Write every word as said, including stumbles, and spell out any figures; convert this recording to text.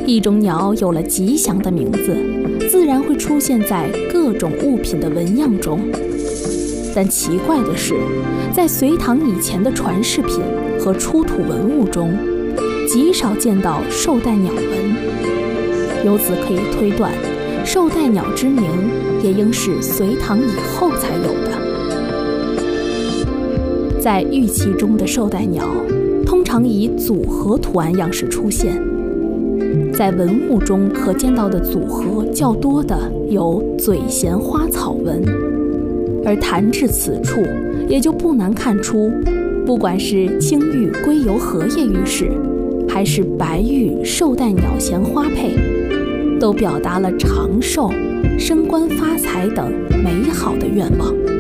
一种鸟有了吉祥的名字，自然会出现在各种物品的纹样中。但奇怪的是，在隋唐以前的传饰品和出土文物中，极少见到绶带鸟纹。由此可以推断，绶带鸟之名也应是隋唐以后才有的。在玉器中的绶带鸟通常以组合图案样式出现，在文物中可见到的组合较多的有嘴衔花草纹，而谈至此处，也就不难看出，不管是青玉龟油荷叶玉饰，还是白玉绶带鸟衔花佩，都表达了长寿、升官发财等美好的愿望。